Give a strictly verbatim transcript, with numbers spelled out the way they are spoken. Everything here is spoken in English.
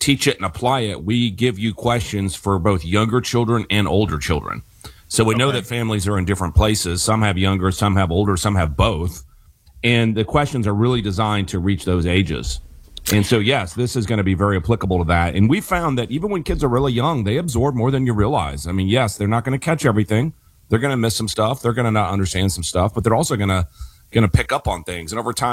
teach it and apply it, we give you questions for both younger children and older children. So we okay. know that families are in different places. Some have younger, some have older, some have both. And the questions are really designed to reach those ages. And so, yes, this is going to be very applicable to that. And we found that even when kids are really young, they absorb more than you realize. I mean, yes, they're not going to catch everything. They're going to miss some stuff. They're going to not understand some stuff, but they're also going to going to pick up on things. And over time,